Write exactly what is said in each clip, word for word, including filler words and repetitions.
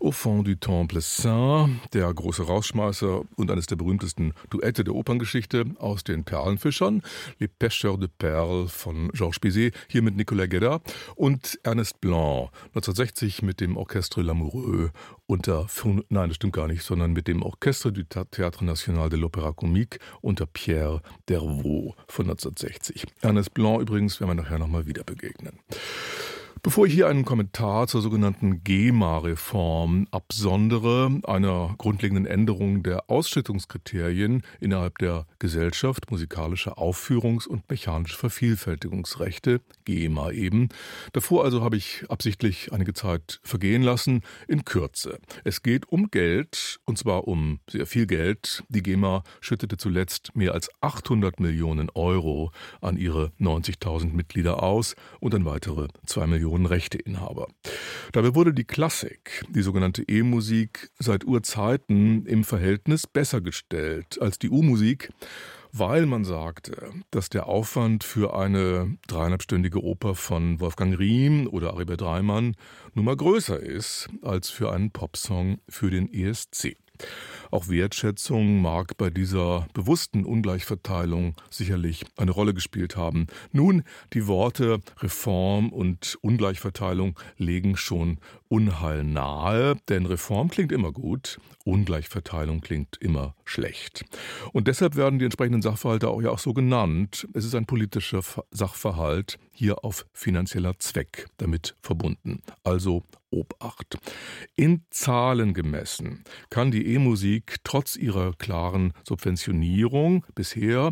Au fond du Temple Saint, der große Rausschmeißer und eines der berühmtesten Duette der Operngeschichte aus den Perlenfischern, Les Pêcheurs de Perles von Georges Bizet, hier mit Nicolas Guéda und Ernest Blanc, neunzehnhundertsechzig mit dem Orchestre Lamoureux unter, nein, das stimmt gar nicht, sondern mit dem Orchestre du Théâtre National de l'Opéra Comique unter Pierre Dervaux von neunzehnhundertsechzig. Ernest Blanc übrigens werden wir nachher nochmal wieder begegnen. Bevor ich hier einen Kommentar zur sogenannten GEMA-Reform absondere, einer grundlegenden Änderung der Ausschüttungskriterien innerhalb der Gesellschaft, musikalische Aufführungs- und mechanische Vervielfältigungsrechte, GEMA eben. Davor also habe ich absichtlich einige Zeit vergehen lassen, in Kürze. Es geht um Geld, und zwar um sehr viel Geld. Die GEMA schüttete zuletzt mehr als achthundert Millionen Euro an ihre neunzigtausend Mitglieder aus und an weitere zwei Millionen Rechteinhaber. Dabei wurde die Klassik, die sogenannte E-Musik, seit Urzeiten im Verhältnis besser gestellt als die U-Musik, weil man sagte, dass der Aufwand für eine dreieinhalbstündige Oper von Wolfgang Riem oder Aribert Reimann nun mal größer ist als für einen Popsong für den E S C. Auch Wertschätzung mag bei dieser bewussten Ungleichverteilung sicherlich eine Rolle gespielt haben. Nun, die Worte Reform und Ungleichverteilung legen schon Unheil nahe, denn Reform klingt immer gut, Ungleichverteilung klingt immer schlecht. Und deshalb werden die entsprechenden Sachverhalte auch ja auch so genannt. Es ist ein politischer Sachverhalt, hier auf finanzieller Zweck damit verbunden. Also Obacht. In Zahlen gemessen kann die E-Musik trotz ihrer klaren Subventionierung bisher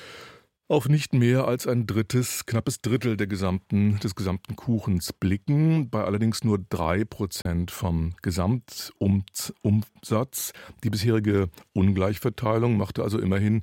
auf nicht mehr als ein drittes, knappes Drittel der gesamten, des gesamten Kuchens blicken, bei allerdings nur drei Prozent vom Gesamtumsatz. Die bisherige Ungleichverteilung machte also immerhin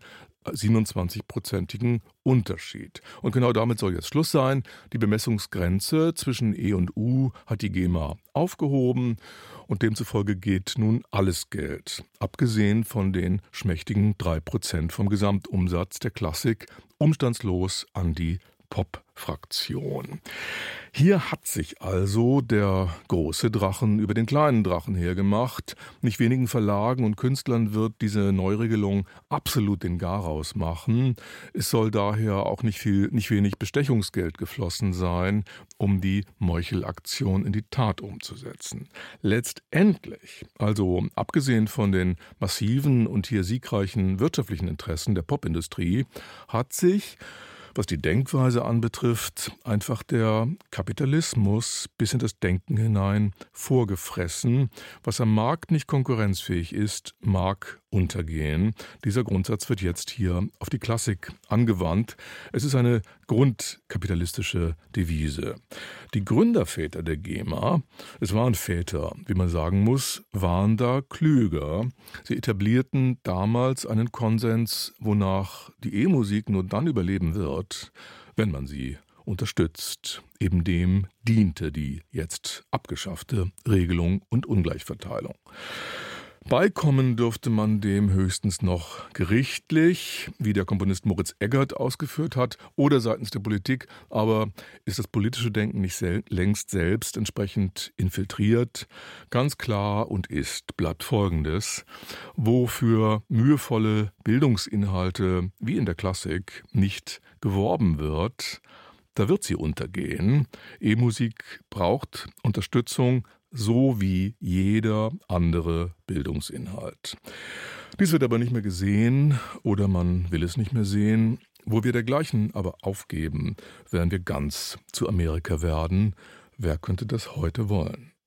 siebenundzwanzig-prozentigen Unterschied. Und genau damit soll jetzt Schluss sein. Die Bemessungsgrenze zwischen E und U hat die GEMA aufgehoben und demzufolge geht nun alles Geld, abgesehen von den schmächtigen drei Prozent vom Gesamtumsatz der Klassik, umstandslos an die Pop-Fraktion. Hier hat sich also der große Drachen über den kleinen Drachen hergemacht. Nicht wenigen Verlagen und Künstlern wird diese Neuregelung absolut den Garaus machen. Es soll daher auch nicht viel, nicht wenig Bestechungsgeld geflossen sein, um die Meuchelaktion in die Tat umzusetzen. Letztendlich, also abgesehen von den massiven und hier siegreichen wirtschaftlichen Interessen der Popindustrie, hat sich, was die Denkweise anbetrifft, einfach der Kapitalismus bis in das Denken hinein vorgefressen. Was am Markt nicht konkurrenzfähig ist, mag untergehen. Dieser Grundsatz wird jetzt hier auf die Klassik angewandt. Es ist eine grundkapitalistische Devise. Die Gründerväter der GEMA, es waren Väter, wie man sagen muss, waren da klüger. Sie etablierten damals einen Konsens, wonach die E-Musik nur dann überleben wird, wenn man sie unterstützt. Eben dem diente die jetzt abgeschaffte Regelung und Ungleichverteilung. Beikommen dürfte man dem höchstens noch gerichtlich, wie der Komponist Moritz Eggert ausgeführt hat, oder seitens der Politik, aber ist das politische Denken nicht sel- längst selbst entsprechend infiltriert? Ganz klar und ist, bleibt Folgendes: Wofür mühevolle Bildungsinhalte wie in der Klassik nicht geworben wird, da wird sie untergehen. E-Musik braucht Unterstützung, so wie jeder andere Bildungsinhalt. Dies wird aber nicht mehr gesehen oder man will es nicht mehr sehen. Wo wir dergleichen aber aufgeben, werden wir ganz zu Amerika werden. Wer könnte das heute wollen?